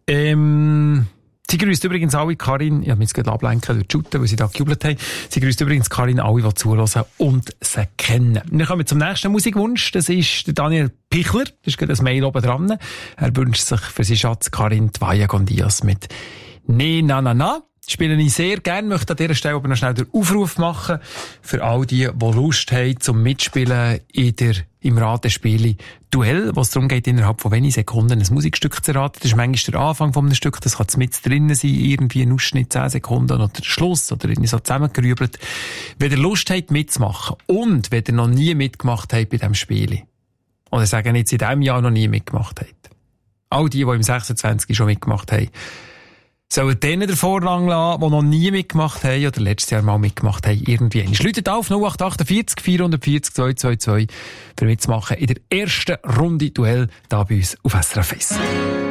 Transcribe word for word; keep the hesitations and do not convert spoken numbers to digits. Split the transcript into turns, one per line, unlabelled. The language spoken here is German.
Ähm, sie grüßt übrigens alle Karin, ich habe mich jetzt gerade ablenken durch die Shooter, weil sie da gejubelt haben. Sie grüßt übrigens Karin alle, die zuhören und sie kennen. Wir kommen zum nächsten Musikwunsch. Das ist der Daniel Pichler. Das ist gerade ein Mail oben dran. Er wünscht sich für seinen Schatz Karin Tvaya Gondias mit Ne Na Na Na. Spiele ich sehr gerne, möchte an dieser Stelle aber noch schnell den Aufruf machen für all die, die Lust haben zum Mitspielen in der, im Ratespiel Duell, wo es darum geht, innerhalb von wenigen Sekunden ein Musikstück zu raten. Das ist manchmal der Anfang von einem Stück, das kann mit drinnen sein, irgendwie ein Ausschnitt, zehn Sekunden oder der Schluss oder irgendwie so zusammengerübelt. Wenn ihr Lust habt mitzumachen und wenn ihr noch nie mitgemacht habt bei diesem Spiel, oder sagen jetzt in diesem Jahr noch nie mitgemacht habt, all die, die im sechsundzwanzig schon mitgemacht haben, sollen denen den Vorrang lassen, die noch nie mitgemacht haben oder letztes Jahr mal mitgemacht haben, irgendwie. Läutet auf null acht achtundvierzig vierhundertvierzig zweihundertzweiundzwanzig für mitzumachen in der ersten Runde Duell da bei uns auf S R F eins.